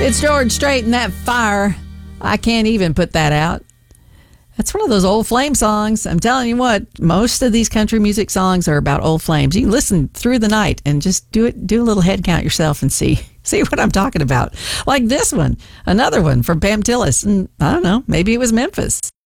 It's George Strait and that fire. I can't even put that out. That's one of those old flame songs. I'm telling you what, most of these country music songs are about old flames. You can listen through the night and just do a little head count yourself and see what I'm talking about. Like this one, another one from Pam Tillis. And I don't know, maybe it was Memphis.